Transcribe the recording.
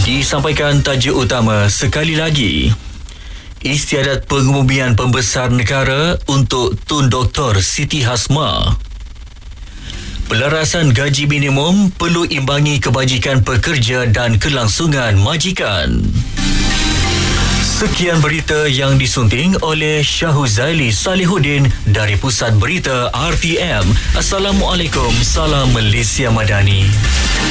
Disampaikan tajuk utama sekali lagi. Istiadat pengumumian pembesar negara untuk Tun Dr. Siti Hasmah. Pelarasan gaji minimum perlu imbangi kebajikan pekerja dan kelangsungan majikan. Sekian berita yang disunting oleh Syahuzaili Salihuddin dari Pusat Berita RTM. Assalamualaikum, salam Malaysia Madani.